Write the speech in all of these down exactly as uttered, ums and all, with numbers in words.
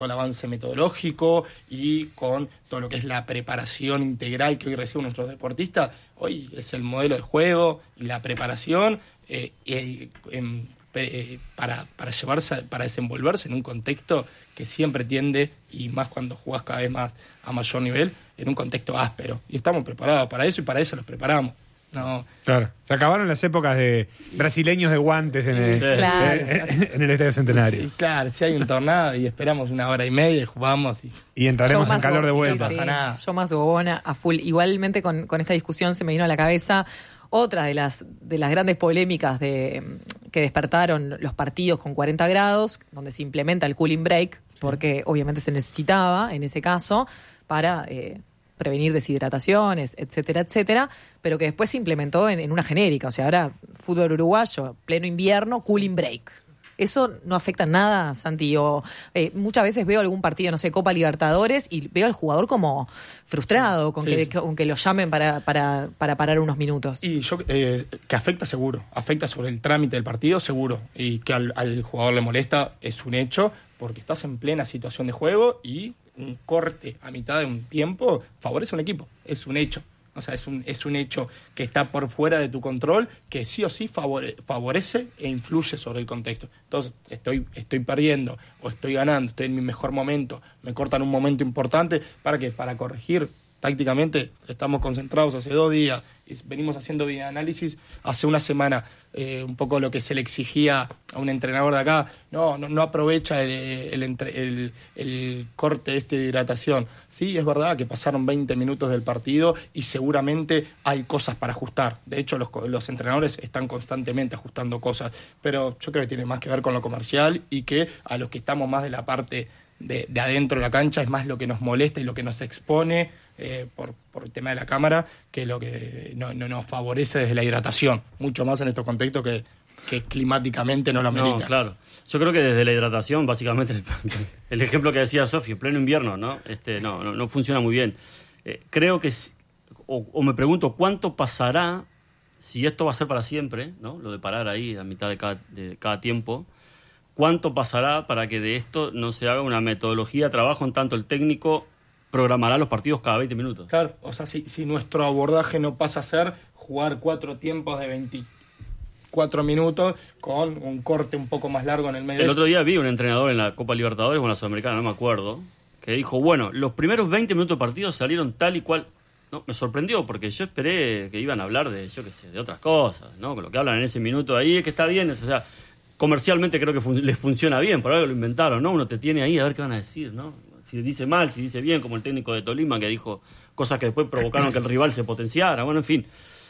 el avance metodológico y con todo lo que es la preparación integral que hoy reciben nuestros deportistas, hoy es el modelo de juego y la preparación eh, el, en, eh, para, para llevarse, para desenvolverse en un contexto que siempre tiende, y más cuando jugás cada vez más a mayor nivel, en un contexto áspero. Y estamos preparados para eso y para eso los preparamos. No. Claro. Se acabaron las épocas de brasileños de guantes en el, Sí. claro. en, en el Estadio Centenario. Sí, claro, si hay un tornado y esperamos una hora y media y jugamos y, y entraremos en calor de vuelta. Sí, sí. No pasa nada. Yo más bobona a full. Igualmente con, con esta discusión se me vino a la cabeza otra de las, de las grandes polémicas de, que despertaron los partidos con cuarenta grados, donde se implementa el cooling break, porque obviamente se necesitaba en ese caso para eh, prevenir deshidrataciones, etcétera, etcétera, pero que después se implementó en, en una genérica. O sea, ahora fútbol uruguayo, pleno invierno, cooling break. ¿Eso no afecta en nada, Santi? O, eh, muchas veces veo algún partido, no sé, Copa Libertadores, y veo al jugador como frustrado con, sí, que, sí. con que lo llamen para, para, para parar unos minutos. Y yo, eh, que afecta seguro, afecta sobre el trámite del partido seguro, y que al, al jugador le molesta es un hecho, porque estás en plena situación de juego y un corte a mitad de un tiempo favorece a un equipo, es un hecho. O sea, es un, es un hecho que está por fuera de tu control, que sí o sí favore, favorece e influye sobre el contexto. Entonces, estoy, estoy perdiendo o estoy ganando, estoy en mi mejor momento, me cortan un momento importante, ¿para qué? Para corregir. Tácticamente estamos concentrados hace dos días y venimos haciendo videoanálisis hace una semana, eh, un poco lo que se le exigía a un entrenador de acá, no, no, no aprovecha el, el, el, el corte este de hidratación. Sí, es verdad que pasaron veinte minutos del partido y seguramente hay cosas para ajustar. De hecho, los, los entrenadores están constantemente ajustando cosas, pero yo creo que tiene más que ver con lo comercial y que a los que estamos más de la parte de, de adentro de la cancha es más lo que nos molesta y lo que nos expone eh, por, por el tema de la cámara que lo que no, no nos favorece desde la hidratación, mucho más en estos contextos que, que climáticamente no lo ameritan. No, claro. Yo creo que desde la hidratación, básicamente, el, el ejemplo que decía Sofi, pleno invierno, ¿no? Este, no, no, no funciona muy bien. Eh, creo que, o, o me pregunto, ¿cuánto pasará si esto va a ser para siempre, ¿no? Lo de parar ahí a mitad de cada, de cada tiempo. ¿Cuánto pasará para que de esto no se haga una metodología de trabajo en tanto el técnico programará los partidos cada veinte minutos? Claro, o sea, si, si nuestro abordaje no pasa a ser jugar cuatro tiempos de veinticuatro minutos con un corte un poco más largo en el medio. El otro día vi un entrenador en la Copa Libertadores o en la Sudamericana, no me acuerdo, que dijo, bueno, los primeros veinte minutos de partido salieron tal y cual. No, me sorprendió porque yo esperé que iban a hablar de, yo qué sé, de otras cosas, ¿no? Con lo que hablan en ese minuto ahí es que está bien, o sea, comercialmente creo que fun- les funciona bien, por algo lo inventaron, ¿no? Uno te tiene ahí a ver qué van a decir, ¿no? Si dice mal, si dice bien, como el técnico de Tolima que dijo cosas que después provocaron que el rival se potenciara, bueno, en fin.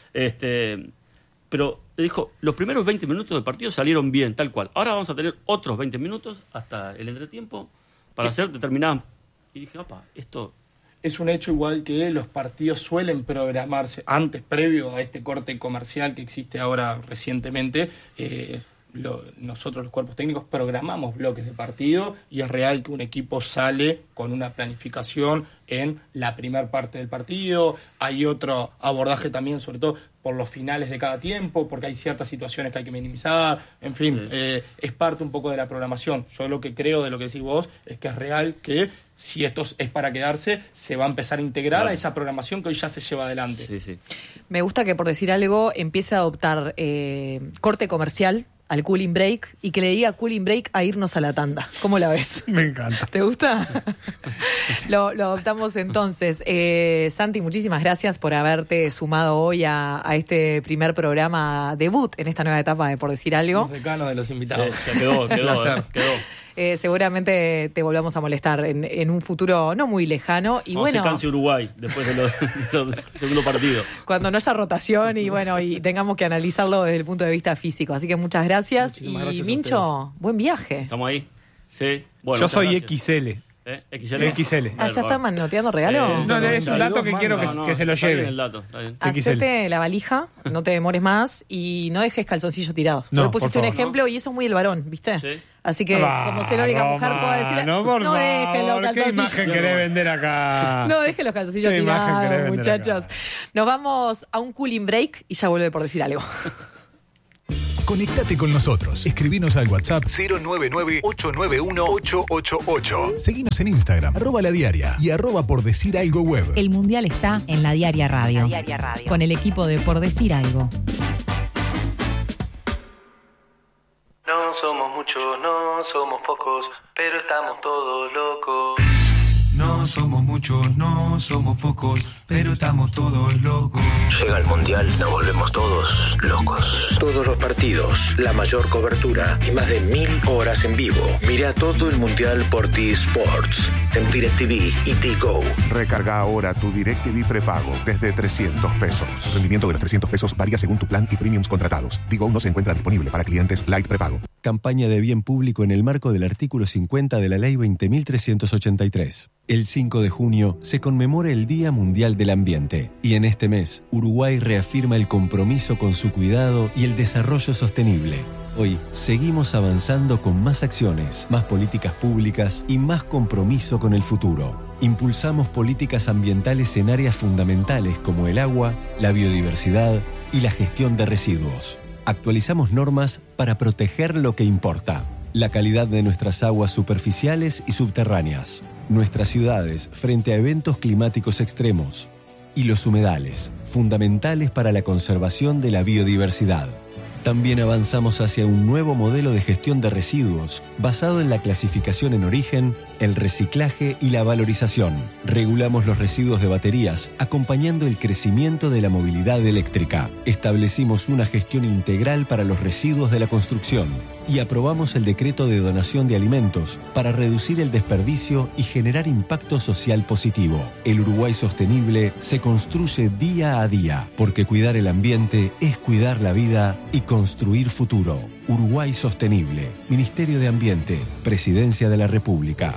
Este, pero le dijo, los primeros veinte minutos del partido salieron bien, tal cual. Ahora vamos a tener otros veinte minutos hasta el entretiempo para hacer determinadas... Y dije, opa, esto... Es un hecho igual que los partidos suelen programarse antes, previo a este corte comercial que existe ahora recientemente. Eh, lo, nosotros los cuerpos técnicos programamos bloques de partido y es real que un equipo sale con una planificación en la primera parte del partido. Hay otro abordaje también, sobre todo por los finales de cada tiempo, porque hay ciertas situaciones que hay que minimizar. En fin, sí. eh, es parte un poco de la programación. Yo lo que creo de lo que decís vos es que es real que si esto es para quedarse, se va a empezar a integrar claro. a esa programación que hoy ya se lleva adelante. Sí, sí. Me gusta que, por decir algo, empiece a adoptar eh, corte comercial al cooling break y que le diga cooling break a irnos a la tanda. ¿Cómo la ves? Me encanta. ¿Te gusta? lo, lo adoptamos entonces. Eh, Santi, muchísimas gracias por haberte sumado hoy a, a este primer programa debut en esta nueva etapa de Por Decir Algo. Los decanos de los invitados. Sí, quedó, quedó, eh, quedó. Eh, seguramente te volvamos a molestar en, en un futuro no muy lejano. Y no bueno, se canse Uruguay después del de de segundo partido. Cuando no haya rotación y bueno y tengamos que analizarlo desde el punto de vista físico. Así que muchas gracias. Muchísimas y gracias Mincho, buen viaje. ¿Estamos ahí? Sí. Bueno, yo soy gracias. X L. ¿Eh? ¿X L? X L. Ah, ¿ya está manoteando regalo? Eh, no, no, es un dato que quiero que, no, no, que se lo está lleve. bien el dato, está bien. Hacete la valija, no te demores más y no dejes calzoncillos tirados. No, Tú pusiste por un favor, ejemplo ¿no? Y eso es muy del varón, ¿viste? Sí. Así que, Va, como ser la única mujer, puedo decirle, no, por no dejen los favor, ¿qué calzoncillos. imagen querés vender acá? No dejen los calzoncillos ¿Qué imagen querés tirados, vender muchachos. acá? Nos vamos a un cooling break y ya vuelve Por Decir Algo. Conectate con nosotros. Escribinos al WhatsApp cero nueve nueve, ocho nueve uno, ocho ocho ocho. Seguinos en Instagram, arroba La Diaria y arroba Por Decir Algo Web. El Mundial está en La Diaria Radio. La Diaria Radio. Con el equipo de Por Decir Algo. No somos muchos, no somos pocos, pero estamos todos locos. No somos muchos, no somos pocos, pero estamos todos locos. Llega el Mundial, nos volvemos todos locos. Todos los partidos, la mayor cobertura y más de mil horas en vivo. Mira todo el Mundial por T-Sports, en DirecTV y T-Go. Recarga ahora tu DirecTV prepago desde trescientos pesos. El rendimiento de los trescientos pesos varía según tu plan y premiums contratados. T-Go no se encuentra disponible para clientes Light prepago. Campaña de bien público en el marco del artículo cincuenta de la Ley veinte mil trescientos ochenta y tres. El cinco de junio se conmemora el Día Mundial del Ambiente y en este mes Uruguay reafirma el compromiso con su cuidado y el desarrollo sostenible. Hoy seguimos avanzando con más acciones, más políticas públicas y más compromiso con el futuro. Impulsamos políticas ambientales en áreas fundamentales como el agua, la biodiversidad y la gestión de residuos. Actualizamos normas para proteger lo que importa: la calidad de nuestras aguas superficiales y subterráneas, nuestras ciudades frente a eventos climáticos extremos y los humedales, fundamentales para la conservación de la biodiversidad. También avanzamos hacia un nuevo modelo de gestión de residuos basado en la clasificación en origen, el reciclaje y la valorización. Regulamos los residuos de baterías, acompañando el crecimiento de la movilidad eléctrica. Establecimos una gestión integral para los residuos de la construcción y aprobamos el decreto de donación de alimentos para reducir el desperdicio y generar impacto social positivo. El Uruguay sostenible se construye día a día, porque cuidar el ambiente es cuidar la vida y construir futuro. Uruguay Sostenible, Ministerio de Ambiente, Presidencia de la República.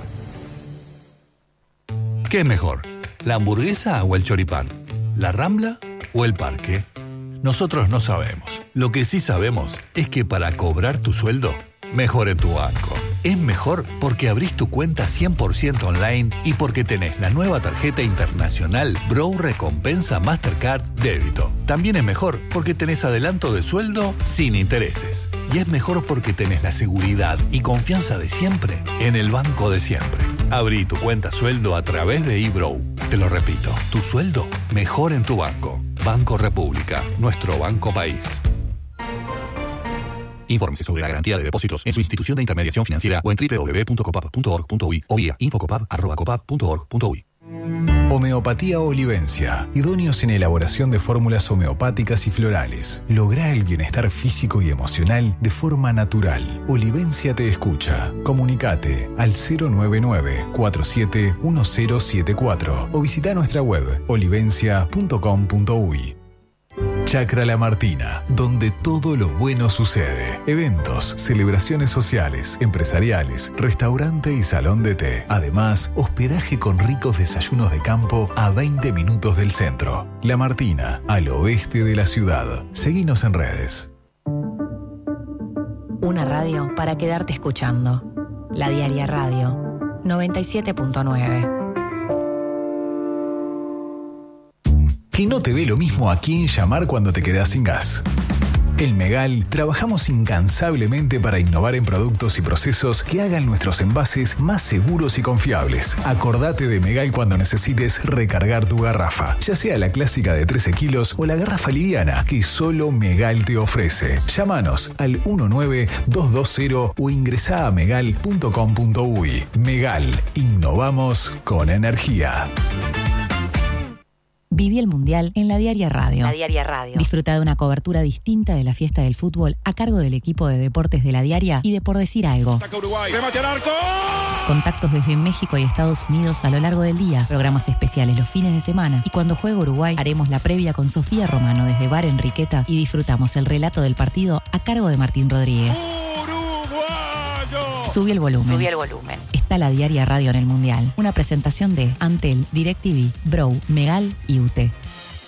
¿Qué es mejor? ¿La hamburguesa o el choripán? ¿La Rambla o el parque? Nosotros no sabemos. Lo que sí sabemos es que para cobrar tu sueldo, mejor en tu banco. Es mejor porque abrís tu cuenta cien por ciento online y porque tenés la nueva tarjeta internacional Bro Recompensa Mastercard Débito. También es mejor porque tenés adelanto de sueldo sin intereses. Y es mejor porque tenés la seguridad y confianza de siempre en el banco de siempre. Abrí tu cuenta sueldo a través de eBrow. Te lo repito, tu sueldo mejor en tu banco. Banco República, nuestro banco país. Infórmese sobre la garantía de depósitos en su institución de intermediación financiera o en doble u doble u doble u punto copap punto org punto uy o vía infocopap arroba copap punto org punto uy. Homeopatía Olivencia. Idóneos en elaboración de fórmulas homeopáticas y florales. Lográ el bienestar físico y emocional de forma natural. Olivencia te escucha. Comunicate al cero nueve nueve, cuatro siete uno cero siete cuatro o visita nuestra web olivencia punto com punto uy. Chacra La Martina, donde todo lo bueno sucede. Eventos, celebraciones sociales, empresariales, restaurante y salón de té. Además, hospedaje con ricos desayunos de campo a veinte minutos del centro. La Martina, al oeste de la ciudad. Seguinos en redes. Una radio para quedarte escuchando. La Diaria Radio, noventa y siete punto nueve. Que no te dé lo mismo a quién llamar cuando te quedas sin gas. En Megal trabajamos incansablemente para innovar en productos y procesos que hagan nuestros envases más seguros y confiables. Acordate de Megal cuando necesites recargar tu garrafa, ya sea la clásica de trece kilos o la garrafa liviana que solo Megal te ofrece. Llámanos al uno nueve dos dos cero o ingresá a megal punto com punto uy. Megal, innovamos con energía. Viví el Mundial en La Diaria Radio. La Diaria Radio. Disfruta de una cobertura distinta de la fiesta del fútbol a cargo del equipo de deportes de La Diaria y de Por Decir Algo. Ataca Uruguay. ¡Remate al arco! Contactos desde México y Estados Unidos a lo largo del día, programas especiales los fines de semana y cuando juegue Uruguay haremos la previa con Sofía Romano desde Bar Enriqueta y disfrutamos el relato del partido a cargo de Martín Rodríguez. ¡Uruguayo! Subí el volumen. Subí el volumen. Está La Diaria Radio en el Mundial. Una presentación de Antel, DirecTV, Bro, Megal y U T E.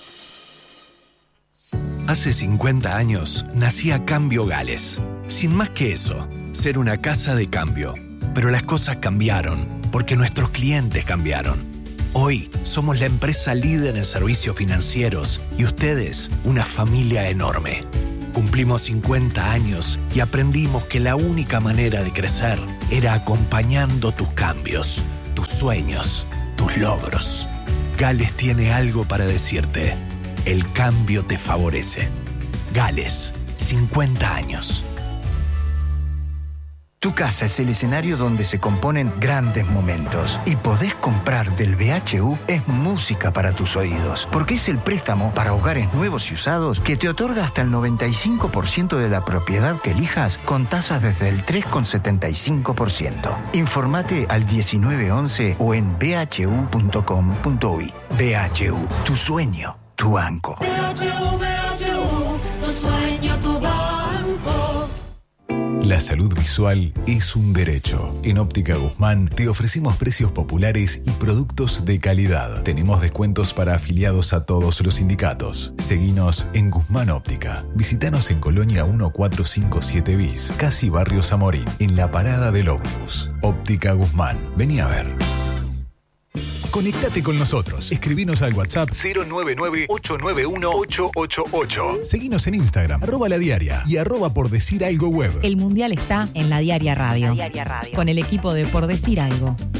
Hace cincuenta años nacía Cambio Gales. Sin más que eso, ser una casa de cambio. Pero las cosas cambiaron, porque nuestros clientes cambiaron. Hoy somos la empresa líder en servicios financieros y ustedes una familia enorme. Cumplimos cincuenta años y aprendimos que la única manera de crecer era acompañando tus cambios, tus sueños, tus logros. Gales tiene algo para decirte. El cambio te favorece. Gales, cincuenta años. Tu casa es el escenario donde se componen grandes momentos y podés comprar del B H U es música para tus oídos, porque es el préstamo para hogares nuevos y usados que te otorga hasta el noventa y cinco por ciento de la propiedad que elijas con tasas desde el tres coma setenta y cinco por ciento. Informate al diecinueve once o en b h u punto com punto u y. B H U, tu sueño, tu banco. B H U, B H U, tu sueño, tu banco. La salud visual es un derecho. En Óptica Guzmán te ofrecemos precios populares y productos de calidad. Tenemos descuentos para afiliados a todos los sindicatos. Seguinos en Guzmán Óptica. Visítanos en Colonia mil cuatrocientos cincuenta y siete bis, casi Barrio Zamorín, en la parada del ómnibus. Óptica Guzmán. Vení a ver. Conectate con nosotros. Escribinos al WhatsApp cero nueve nueve, ocho nueve uno, ocho ocho ocho. Seguinos en Instagram, arroba la diaria y arroba por decir algo web. El Mundial está en La Diaria Radio. La Diaria Radio. Con el equipo de Por Decir Algo.